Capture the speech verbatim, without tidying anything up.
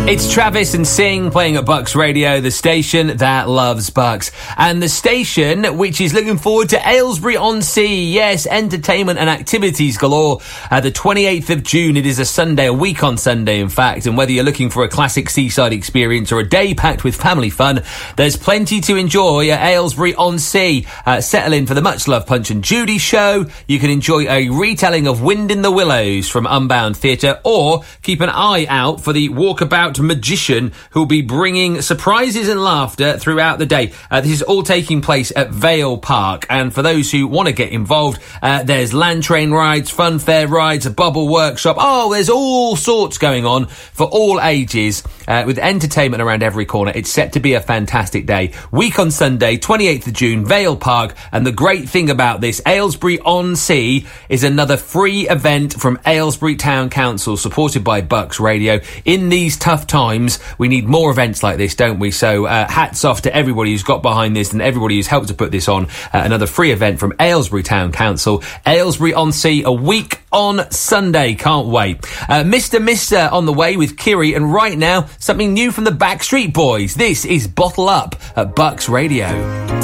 It's Travis and Sing playing at Bucks Radio, the station that loves Bucks. And the station which is looking forward to Aylesbury-on-Sea. Yes, entertainment and activities galore. Uh, the twenty-eighth of June, it is a Sunday, a week on Sunday, in fact. And whether you're looking for a classic seaside experience or a day packed with family fun, there's plenty to enjoy at Aylesbury-on-Sea. Uh, settle in for the much-loved Punch and Judy show. You can enjoy a retelling of Wind in the Willows from Unbound Theatre, or keep an eye out for the Walkabout Magician, who'll be bringing surprises and laughter throughout the day. Uh, this is all taking place at Vale Park, and for those who want to get involved, uh, there's land train rides, fun fair rides, a bubble workshop. Oh, there's all sorts going on for all ages, uh, with entertainment around every corner. It's set to be a fantastic day. Week on Sunday, twenty-eighth of June, Vale Park. And the great thing about this, Aylesbury-on-Sea is another free event from Aylesbury Town Council, supported by Bucks Radio. In these tough times, we need more events like this, don't we? So uh, hats off to everybody who's got behind this and everybody who's helped to put this on. Uh, another free event from Aylesbury Town Council. Aylesbury-on-Sea, a week on Sunday. Can't wait. Uh, Mister Mister on the way with Kiri, and right now, something new from the Backstreet Boys. This is Bottle Up at Bucks Radio.